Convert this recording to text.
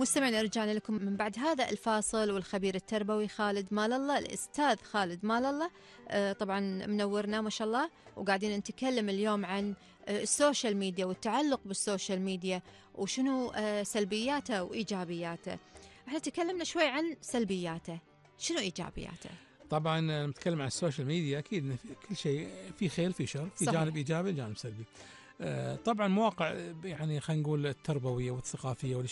مستمعين، رجعنا لكم من بعد هذا الفاصل، والخبير التربوي خالد مال الله، الأستاذ خالد مال الله طبعا منورنا ما شاء الله، وقاعدين نتكلم اليوم عن السوشيال ميديا والتعلق بالسوشيال ميديا وشنو سلبياته وإيجابياته. احنا تكلمنا شوي عن سلبياته، شنو إيجابياته؟ طبعا نتكلم عن السوشيال ميديا، أكيد إن كل شيء في خير في شر، في صحيح. جانب إيجابي وجانب سلبي. طبعا مواقع يعني خلينا نقول التربوية والثقافية